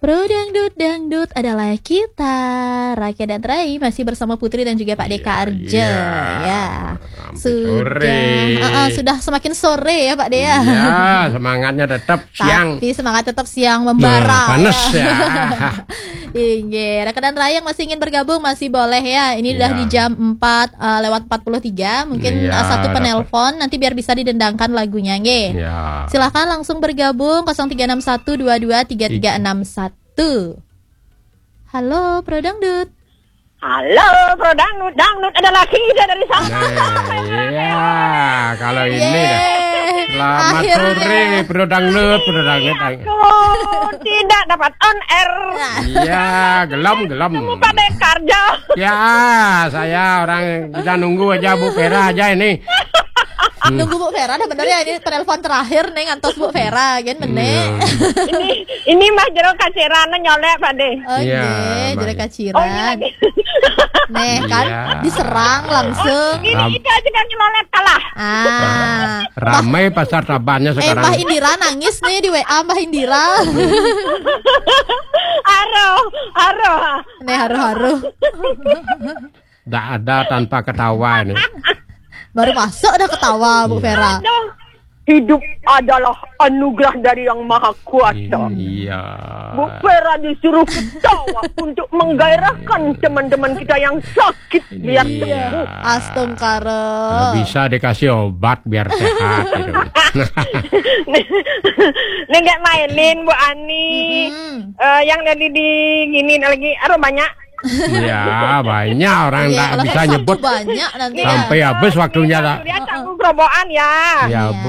Pro Dangdut Dangdut adalah kita, Rakyat dan Rai, masih bersama Putri dan juga Pak Deka Arja. Ya, sudah semakin sore ya Pak Dea. Ya, semangatnya tetap siang. Tapi semangat tetap siang membara. Panas ya. Iya, Rakyat dan Rai yang masih ingin bergabung masih boleh ya. Ini udah di jam 4 lewat 43. Mungkin satu penelpon nanti biar bisa didendangkan lagunya, nge. Ya. Silahkan langsung bergabung 0361223361. Halo Pro Dangdut. Halo Pro Dangdut, Dangdut adalah kita dari sana. Iya, kalau ini dah. Selamat sore Pro Dangdut, Pro Dangdut. Aku tidak dapat on air. Iya, gelam. Pak Deka Arja. Ya, saya orang kita nunggu aja Bu Vera aja ini. Nunggu Bu Vera dah bener ya, ini penelpon terakhir nih ngantos Bu Vera kan bener. Ini mah jero kaciran nyolek Pak De. Oh iya, jero kaciran. Nih kan diserang langsung. Ini kita juga nyolek kalah. Ramai pasar tabannya sekarang. Mbah Indira nangis nih di WA Mbah Indira. Haro. Nih haru. Tak ada tanpa ketawa ini. Baru masuk udah ketawa Bu Vera. Hidup adalah anugerah dari Yang Maha Kuasa. Iya. Bu Vera disuruh ketawa untuk menggairahkan teman-teman kita yang sakit biar sembuh. Astungkara. Bisa dikasih obat biar sehat gitu. Nih nggak mainin Bu Ani. Yang tadi di gini lagi, banyak. Ya banyak orang tak bisa nyebut banyak nanti sampai habis waktunya lah. Dia campur gerobokan ya. Ya Bu.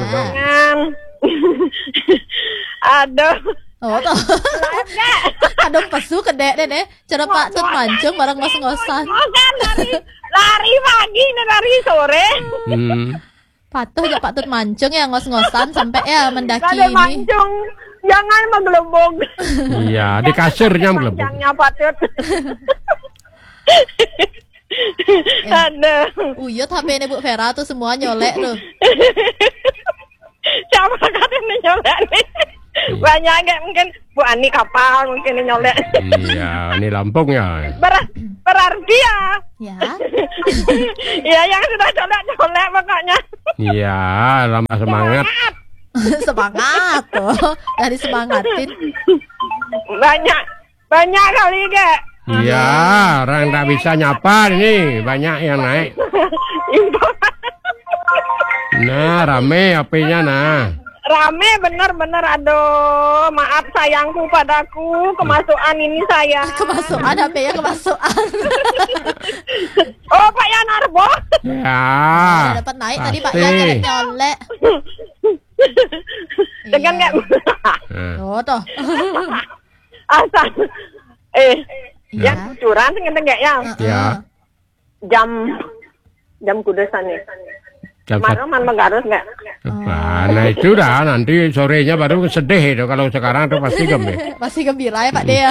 Aduh. Oh toh. Aduh pesu kedek deh. Cara Pak Tut mancung bareng ngos-ngosan. Kan lari pagi lari sore. Patuh ya Pak Tut mancung ya ngos-ngosan sampai ya mendaki ini. Mancung. Jangan menggelembung. Iya, di kasurnya menggelembung. Panjangnya patut. Ada. Uyut HP ini Bu Vera tuh semua nyolek tuh. Siapa katanya nyolek nih? Banyak kayak mungkin Bu Ani kapal mungkin nyolek. Iya, ini Lampung ya. Berarti ya. Ya. Ya yang sudah colek pokoknya. Iya, lama semangat. Semangat tuh dari semangatin banyak kali kek. Iya, orang tak bisa nyapa ini banyak yang naik. Nah rame HP-nya Rame bener-bener. Aduh maaf sayangku padaku, kemasukan ini saya. Kemasukan HP-nya kemasukan. Oh Pak Yanarbo. Ya. Dapat naik tadi Pak Yan nyolek. Dengan nggak? Oh toh. Asal. Yang cucuran dengan nggak ya? Ya. Jam kudesan nih. Jam Man menggarus nggak? Nah itu dah nanti sorenya baru sedih itu kalau sekarang tuh pasti gembira. Pasti gembira ya Pak Dea.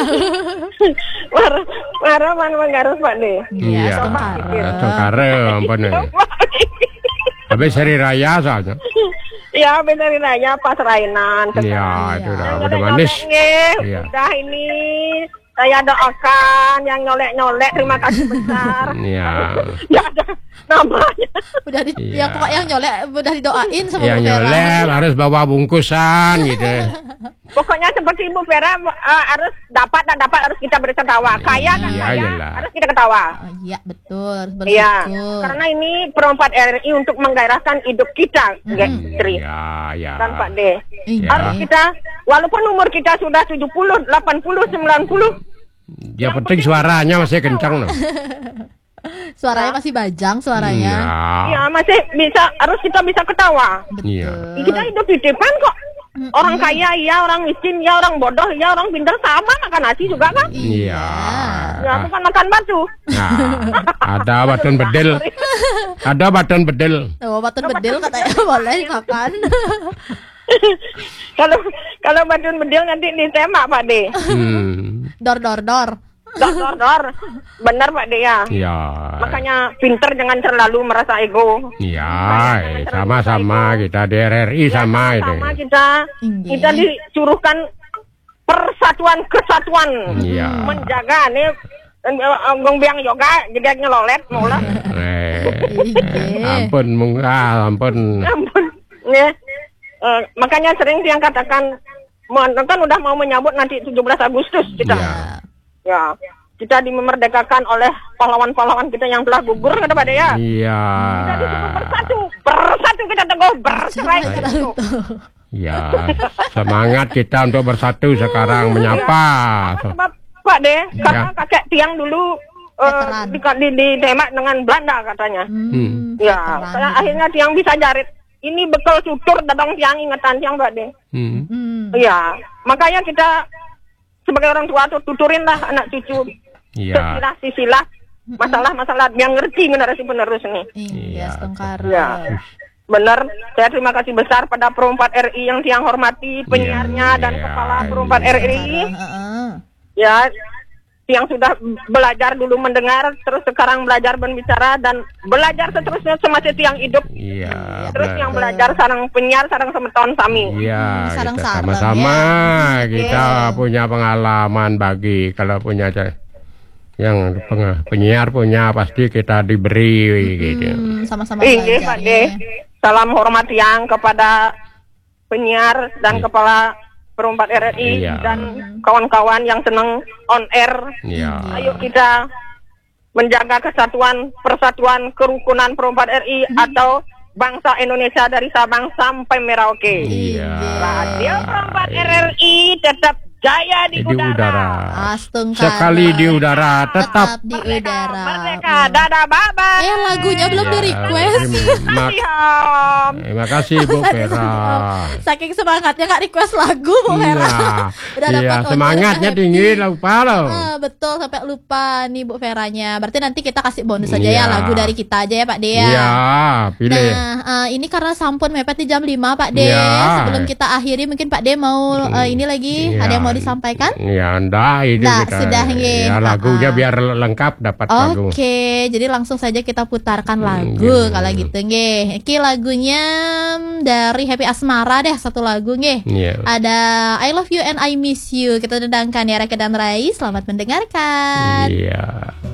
Marah man menggarus Pak De. Iya. Tengkara ampun ya. Habis hari raya soalnya. Ya bener aja pas rainan. Iya itu udah manis. Iya. Udah ini saya doakan yang nyolek terima kasih besar. Iya. Ya ada namanya. Udah yang pokok yang nyolek udah didoain sama yang Bu Vera. nyolek harus bawa bungkusan gitu. Pokoknya seperti Ibu Vera harus dapat harus kita berketawa. Kaya kan harus kita ketawa. Oh, iya betul. Iya. Karena ini perempat RI untuk menggairahkan hidup kita, Putri. Iya. Dan Pak De. Harus Ya. kita walaupun umur kita sudah 70, 80, 90. Ya penting suaranya masih kencang loh. Suaranya masih bajang suaranya. Iya, masih harus kita bisa ketawa. Iya. Kita hidup di depan kok. Orang kaya ya, orang miskin ya, orang bodoh ya, orang pintar sama makan nasi juga kan? Iya. Ya, bukan makan batu. Nah, ada batun bedil. Ada batun bedil. Oh, batun bedil katanya boleh dimakan. Kalau batun bedil nanti ditembak Pak De. Dor. Dor. Benar Pak De ya. Iya. Makanya pinter jangan terlalu merasa ego. Iya, sama-sama kita di RRI sama itu. Sama kita disuruhkan per persatuan kesatuan. Iya. Menjaga nih gong biang yoga jadi ngelolet mulai. Ampun munggah, ampun. Ya. Makanya sering yang katakan kan udah mau menyambut nanti 17 Agustus kita. Ya. Kita dimerdekakan oleh pahlawan-pahlawan kita yang telah gugur kata Pak ya. Iya. Kita disuruh bersatu kita teguh bercerai. Ya, semangat kita untuk bersatu sekarang menyapa. Sebab Pak De, karena kakek tiang dulu ditembak dengan Belanda katanya. Ya, saya akhirnya tiang bisa jarit. Ini bekal tutur datang tiang ingatan tiang Pak De. Ya, makanya kita sebagai orang tua tuh tuturin lah anak cucu. Sisilah masalah-masalah yang ngerti generasi penerus nih. Iya, setengkar. Ya. Benar, saya terima kasih besar pada Pro 4 RI yang tiang hormati, penyiarnya dan kepala Pro 4 RI. Ya, yang sudah belajar dulu mendengar, terus sekarang belajar berbicara dan belajar seterusnya semasa tiang hidup. Iya. Terus yang belajar sarang penyiar, sarang semeton sami. Iya, kita sama-sama kita punya pengalaman bagi kalau punya yang penyiar punya pasti kita diberi gitu. Sama-sama belajar. Pak De. Salam hormat yang kepada penyiar dan kepala Pro 4 RRI dan kawan-kawan yang senang on air. Ayo kita menjaga kesatuan, persatuan, kerukunan Pro 4 RI atau bangsa Indonesia dari Sabang sampai Merauke. Radio Pro 4 RRI tetap jaya di udara. Sekali di udara, tetap di udara. Merdeka, dadah, bye-bye. Lagunya belum di request. Terima kasih Bu Vera. Saking semangatnya nggak request lagu Bu Vera. Udah dapat semangatnya tinggi, lupa loh. Betul, sampai lupa nih Bu Veranya. Berarti nanti kita kasih bonus aja ya lagu dari kita aja ya Pak Dea. Iya, pilih. Nah, ini karena sampun mepet di jam 5 Pak De. Sebelum kita akhiri mungkin Pak De mau ini lagi ada yang mau disampaikan? Ya, itu kita. Sudah ya, lagunya biar lengkap dapat lagu. Oke, jadi langsung saja kita putarkan lagu kalau gitu nggih. Iki lagunya dari Happy Asmara deh, satu lagu nggih. Ada I Love You and I Miss You. Kita dendangkan ya Raka dan Rai. Selamat mendengarkan. Iya.